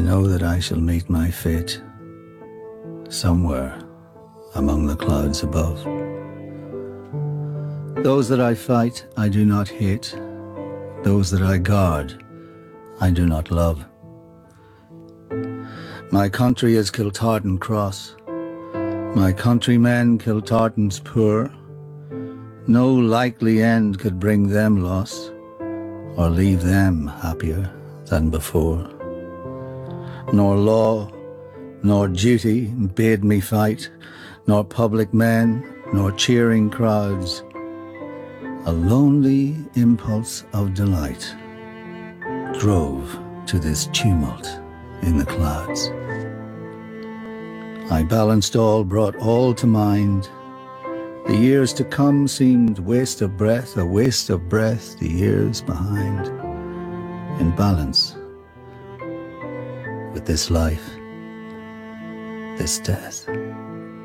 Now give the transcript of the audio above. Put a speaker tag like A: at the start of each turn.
A: know that I shall meet my fate somewhere among the clouds above. Those that I fight, I do not hate. Those that I guard, I do not love. My country is Kiltartan Cross. My countrymen Kiltartan's poor. No likely end could bring them loss, or leave them happier than before. Nor law, nor duty bade me fight, nor public men, nor cheering crowds. A lonely impulse of delight drove to this tumult in the clouds. I balanced all, brought all to mind. The years to come seemed waste of breath, a waste of breath, the years behind. In balance with this life, this death.